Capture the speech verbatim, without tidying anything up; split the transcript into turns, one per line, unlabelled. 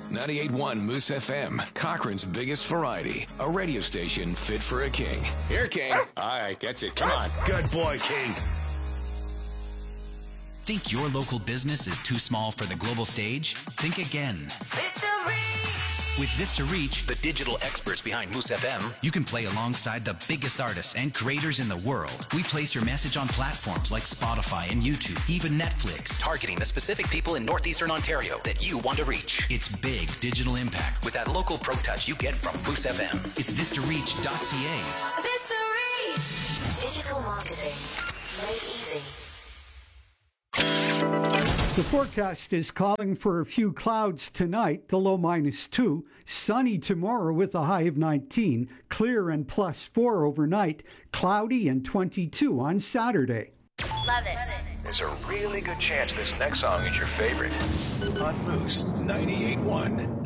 ninety-eight point one Moose F M, Cochrane's biggest variety. A radio station fit for a king. Here, King. All right, that's it. Come on. Good boy, King.
Think your local business is too small for the global stage? Think again.
Vista Reach!
With Vista Reach, the digital experts behind Moose F M, you can play alongside the biggest artists and creators in the world. We place your message on platforms like Spotify and YouTube, even Netflix, targeting the specific people in Northeastern Ontario that you want to reach. It's big digital impact with that local pro touch you get from Moose F M. It's vista reach dot c a.
Vista Reach! Digital marketing made easy.
The forecast is calling for a few clouds tonight, the low minus two. Sunny tomorrow with a high of nineteen. Clear and plus four overnight. Cloudy and twenty-two on Saturday.
Love it.
There's a really good chance this next song is your favorite. On Moose ninety-eight point one.